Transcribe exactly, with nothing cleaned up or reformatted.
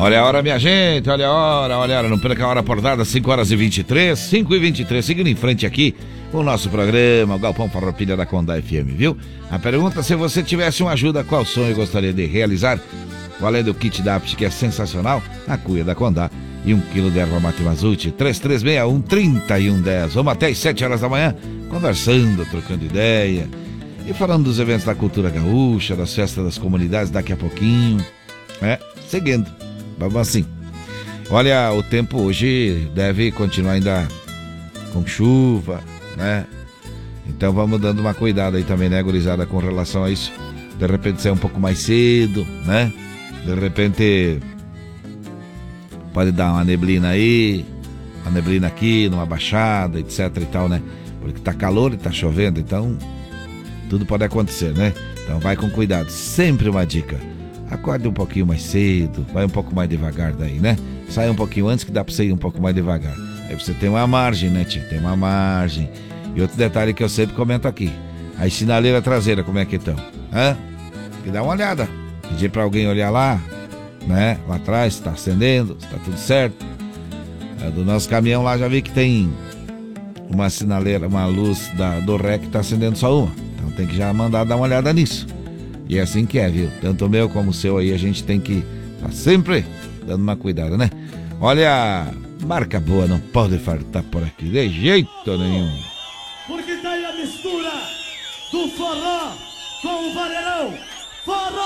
Olha a hora, minha gente, olha a hora, olha a hora, não perca a hora portada, cinco horas e vinte e três, cinco e vinte e três, seguindo em frente aqui com o nosso programa, o Galpão Farroupilha da Condá F M, viu? A pergunta, se você tivesse uma ajuda, qual sonho gostaria de realizar? Além do kit da Apt, que é sensacional, a cuia da Condá e um quilo de erva mate Mazute, três três seis um, três um um zero. Vamos até às sete horas da manhã, conversando, trocando ideia e falando dos eventos da cultura gaúcha, das festas das comunidades daqui a pouquinho, né? Seguindo, vamos assim. Olha, o tempo hoje deve continuar ainda com chuva, né? Então vamos dando uma cuidada aí também, né, gurizada, com relação a isso. De repente sair um pouco mais cedo, né? De repente pode dar uma neblina aí, uma neblina aqui, numa baixada, etc e tal, né? Porque tá calor e tá chovendo, então tudo pode acontecer, né? Então vai com cuidado. Sempre uma dica: acorde um pouquinho mais cedo, vai um pouco mais devagar daí, né? Sai um pouquinho antes, que dá pra você ir um pouco mais devagar. Aí você tem uma margem, né, tio? Tem uma margem. E outro detalhe que eu sempre comento aqui: as sinaleiras traseiras, como é que estão? Hã? Que dá uma olhada. Pedir pra alguém olhar lá, né? Lá atrás, se tá acendendo, se tá tudo certo. É, do nosso caminhão lá já vi que tem uma sinaleira, uma luz da, do ré que tá acendendo só uma. Então tem que já mandar dar uma olhada nisso. E é assim que é, viu? Tanto o meu como o seu aí, a gente tem que tá sempre dando uma cuidada, né? Olha, marca boa não pode faltar por aqui, de jeito nenhum. Porque tá aí a mistura do forró com o vareirão. Forró!